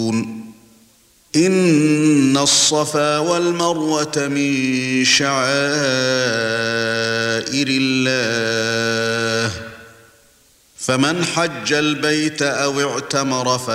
إن الصفا والمروة من شعائر الله فمن حج البيت أو اعتمر